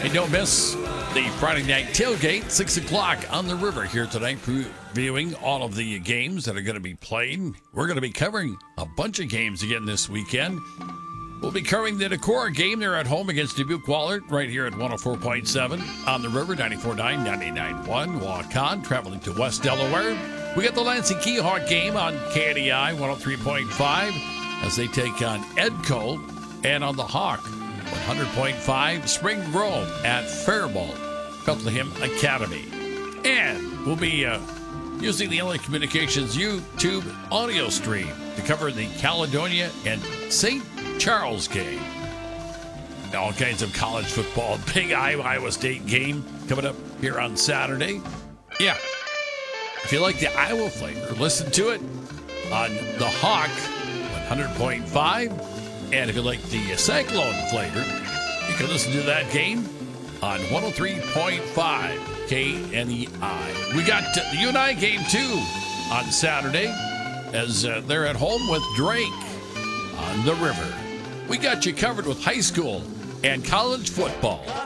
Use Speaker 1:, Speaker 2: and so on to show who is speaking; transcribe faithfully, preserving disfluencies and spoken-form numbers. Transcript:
Speaker 1: And don't miss the Friday night tailgate, six o'clock on the river here tonight, previewing all of the games that are going to be played. We're going to be covering a bunch of games again this weekend. We'll be covering the Decorah game. They're at home against Dubuque Wahlert right here at one oh four point seven on the river, ninety-four point nine, ninety-nine point one. Walk on, traveling to West Delaware. We got the Lansing Keyhawk game on K N E I one oh three point five as they take on Edco, and on the Hawk one hundred point five Spring Grove at Faribault Bethlehem Academy. And we'll be uh, using the L A Communications YouTube audio stream to cover the Caledonia and Saint Charles game. All kinds of college football. Big Iowa State game coming up here on Saturday. Yeah. If you like the Iowa flavor, listen to it on the Hawk one hundred point five. And if you like the Cyclone flavor, you can listen to that game on one oh three point five K N E I. We got the U N I game too on Saturday as uh, they're at home with Drake on the river. We got you covered with high school and college football.